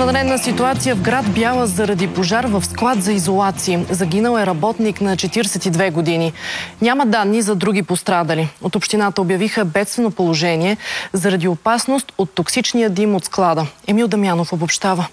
Извънредна ситуация в град Бяла заради пожар в склад за изолации. Загинал е работник на 42 години. Няма данни за други пострадали. От общината обявиха бедствено положение заради опасност от токсичния дим от склада. Емил Дамянов обобщава.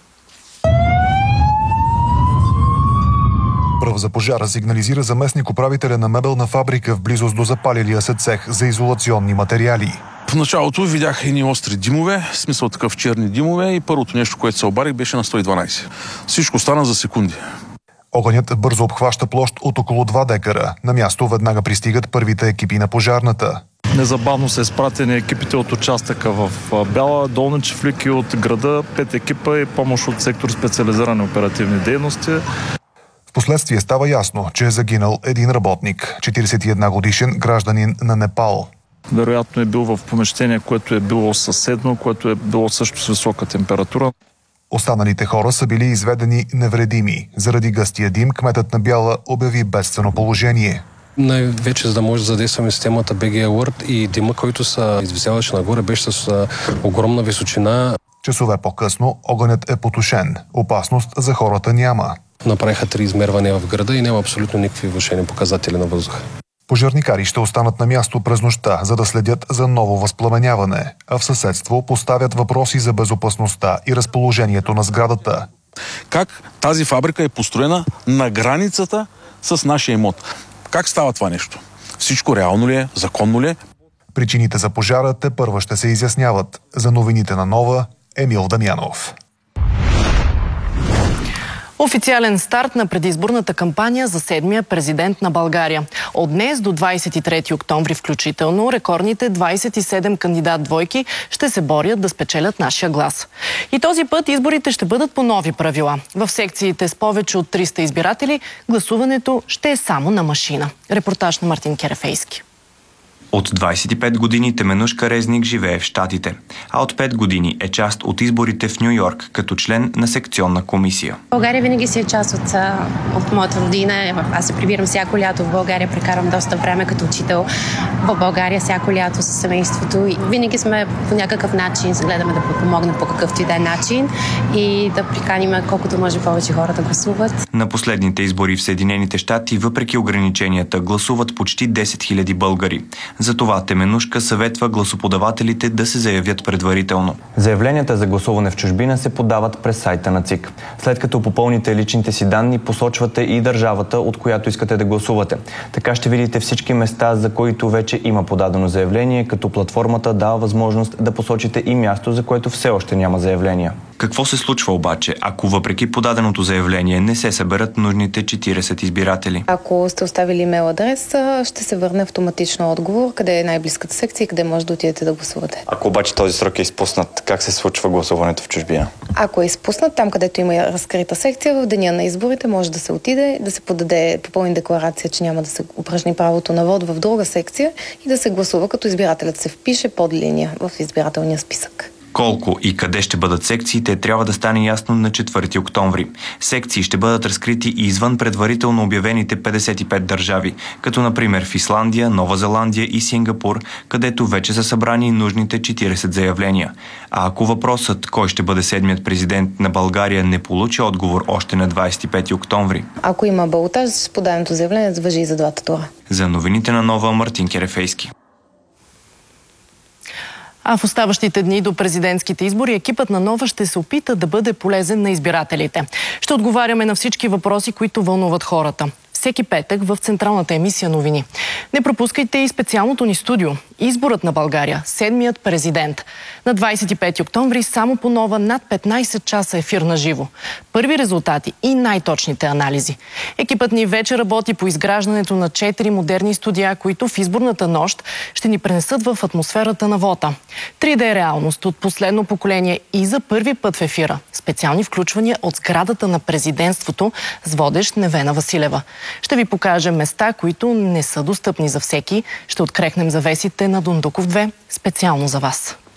Пръв за пожара сигнализира заместник-управителя на мебелна фабрика в близост до запалилия се цех за изолационни материали. В началото видях едни остри димове, в смисъл такъв черни димове, и първото нещо, което се обарих, беше на 112. Всичко стана за секунди. Огънят бързо обхваща площ от около 2 декара. На място веднага пристигат първите екипи на пожарната. Незабавно са изпратени екипите от участъка в Бяла, Долни Чифлик и от града, 5 екипа и помощ от сектор специализирани оперативни дейности. Впоследствие става ясно, че е загинал един работник, 41 годишен гражданин на Непал. Вероятно е бил в помещение, което е било съседно, което е било също с висока температура. Останалите хора са били изведени невредими. Заради гъстия дим, кметът на Бяла обяви бедствено положение. Най-вече, за да може да задействаме системата BG Alert, и дима, който се извисяваше нагоре, беше с огромна височина. Часове по-късно огънят е потушен. Опасност за хората няма. Направиха 3 измервания в града и няма абсолютно никакви влошени показатели на въздуха. Пожарникари ще останат на място през нощта, за да следят за ново възпламеняване, а в съседство поставят въпроси за безопасността и разположението на сградата. Как тази фабрика е построена на границата с нашия имот? Как става това нещо? Всичко реално ли е? Законно ли е? Причините за пожара тепърва ще се изясняват. За новините на Нова, Емил Дамянов. Официален старт на предизборната кампания за 7-я президент на България. От днес до 23 октомври включително рекордните 27 кандидат-двойки ще се борят да спечелят нашия глас. И този път изборите ще бъдат по нови правила. В секциите с повече от 300 избиратели гласуването ще е само на машина. Репортаж на Мартин Керефейски. От 25 години Теменужка Резник живее в Щатите, а от 5 години е част от изборите в Ню Йорк като член на секционна комисия. България винаги си е част от моята родина. Аз се прибирам всяко лято в България, прекарам доста време като учител в България всяко лято със семейството. И винаги сме по някакъв начин, гледаме да подпомогнем по какъвто и да е начин и да приканим колкото може повече хора да гласуват. На последните избори в Съединените щати, въпреки ограниченията, гласуват почти 10 000 българи. Затова Теменужка съветва гласоподавателите да се заявят предварително. Заявленията за гласуване в чужбина се подават през сайта на ЦИК. След като попълните личните си данни, посочвате и държавата, от която искате да гласувате. Така ще видите всички места, за които вече има подадено заявление, като платформата дава възможност да посочите и място, за което все още няма заявления. Какво се случва обаче, ако въпреки подаденото заявление не се съберат нужните 40 избиратели? Ако сте оставили имейл адрес, ще се върне автоматично отговор, къде е най-близката секция и къде може да отидете да гласувате. Ако обаче този срок е изпуснат, как се случва гласуването в чужбина? Ако е изпуснат, там където има разкрита секция, в деня на изборите може да се отиде, да се подаде попълни декларация, че няма да се упражни правото на вод в друга секция и да се гласува, като избирателят се впише под линия в избирателния списък. Колко и къде ще бъдат секциите, трябва да стане ясно на 4 октомври. Секции ще бъдат разкрити и извън предварително обявените 55 държави, като например в Исландия, Нова Зеландия и Сингапур, където вече са събрани нужните 40 заявления. А ако въпросът кой ще бъде 7-ият президент на България не получи отговор още на 25 октомври. Ако има балотаж, с подаденото заявление важи и за двата тура. За новините на Нова, Мартин Керефейски. А в оставащите дни до президентските избори екипът на Нова ще се опита да бъде полезен на избирателите. Ще отговаряме на всички въпроси, които вълнуват хората. Всеки петък в централната емисия новини. Не пропускайте и специалното ни студио. Изборът на България. 7-ият президент. На 25 октомври само по Нова над 15 часа ефир на живо. Първи резултати и най-точните анализи. Екипът ни вече работи по изграждането на 4 модерни студия, които в изборната нощ ще ни пренесат в атмосферата на вота. 3D реалност от последно поколение и за първи път в ефира. Специални включвания от сградата на президентството с водещ Невена Василева. Ще ви покажем места, които не са достъпни за всеки. Ще открехнем завесите на Дондуков 2 специално за вас.